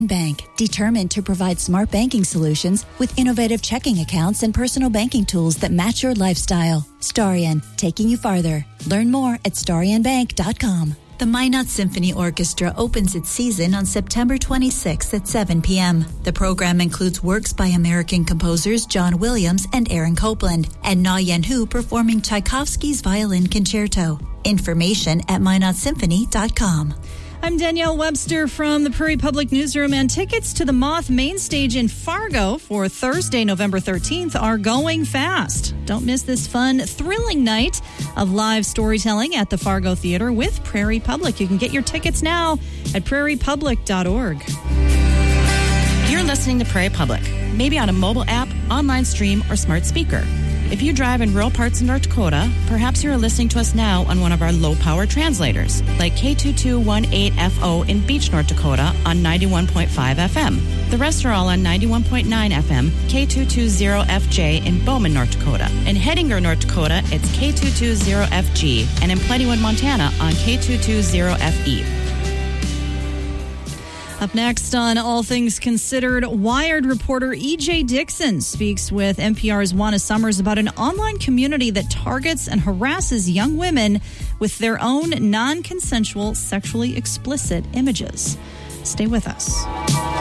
Bank, determined to provide smart banking solutions with innovative checking accounts and personal banking tools that match your lifestyle. Starion, taking you farther. Learn more at StarionBank.com. The Minot Symphony Orchestra opens its season on September 26th at 7 p.m. The program includes works by American composers John Williams and Aaron Copland, and Na Yen-Hu performing Tchaikovsky's Violin Concerto. Information at MinotSymphony.com. I'm Danielle Webster from the Prairie Public Newsroom, and tickets to the Moth Main Stage in Fargo for Thursday, November 13th are going fast. Don't miss this fun, thrilling night of live storytelling at the Fargo Theater with Prairie Public. You can get your tickets now at prairiepublic.org. You're listening to Prairie Public, maybe on a mobile app, online stream, or smart speaker. If you drive in rural parts of North Dakota, perhaps you are listening to us now on one of our low-power translators, like K2218FO in Beach, North Dakota on 91.5 FM. The rest are all on 91.9 FM, K220FJ in Bowman, North Dakota. In Hettinger, North Dakota, it's K220FG, and in Plentywood, Montana on K220FE. Up next on All Things Considered, Wired reporter E.J. Dixon speaks with NPR's Juana Summers about an online community that targets and harasses young women with their own non-consensual, sexually explicit images. Stay with us.